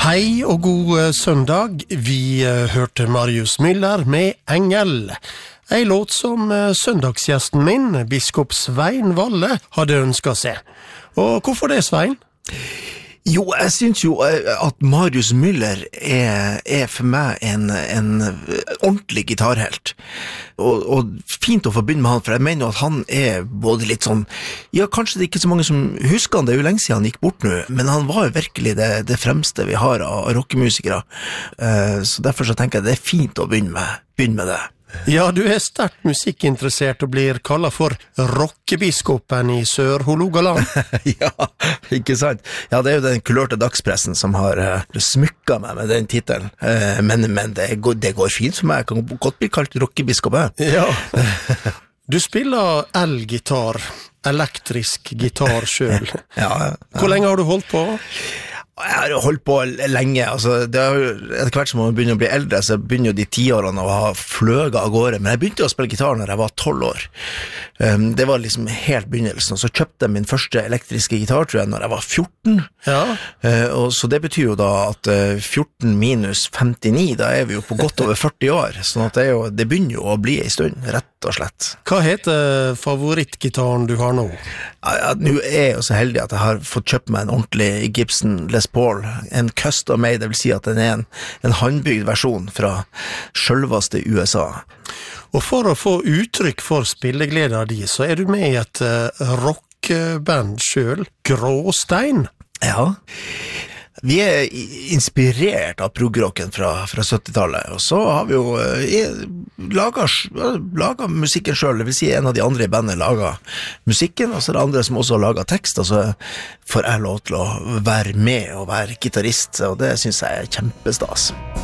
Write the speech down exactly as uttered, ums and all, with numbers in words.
Hei og god søndag. Vi hørte Marius Müller med Engel. En låt som søndagsgjesten min, biskop Svein Valle, hadde ønsket seg. Og hvorfor det, Svein? Jo, jeg synes jo at Marius Müller er, er for meg en, en ordentlig gitarhelt. Og, og fint å forbinde med han, for jeg mener at han er både litt sånn, ja, kanskje det er ikke så mange som husker han, det er jo lenge siden han gikk bort nå, men han var jo virkelig det, det fremste vi har av rockemusikere. Så derfor så tenker jeg det er fint å begynne med, begynne med det. Ja, du er sterkt musikkinteressert og blir kallet for rockebiskopen i Sør-Hålogaland. Ja, ikke sant? Ja, det er jo den kulørte dagspressen som har uh, smykket meg med den titelen. Uh, men men det, går, det går fint for meg. Jeg kan godt bli kalt rockebiskop. Ja. Du spiller elgitar, elektrisk gitar selv. Ja, ja. Hvor lenge har du holdt på? Jeg har holdt på lenge, altså, det er, etter hvert som man begynner å bli eldre, så begynner jo de tiårene å ha fløget av gårde, men jeg begynte å spille gitar når jeg var tolv år. Um, det var liksom helt begynnelsen, og så kjøpte jeg min første elektriske gitar, tror jeg, når jeg var fjorten. Ja. Uh, og så det betyr jo da at uh, fjorten minus femtini, da er vi jo på godt over førti år, sånn at det, er jo, det begynner jo å bli en stund, rett og slett. Hva heter favorittgitaren du har nå? Ja, ja, nå er jeg jo så heldig at jeg har fått kjøpt meg en ordentlig Gibson Les Paul, en custom made, det vil si at den er en, en håndbygd versjon fra selveste U S A. Og for å få uttrykk for spillegleden din, så er du med i et uh, rockband selv, Gråstein. Ja, vi er inspirert av progrocken fra, fra syttitallet, og så har vi jo eh, laget, laget musikken selv, det vil si en av de andre i bandet laget musikken, og så er det andre som også har laget tekst, og så får jeg lov til å være med og være gitarist, og det synes jeg er kjempestas.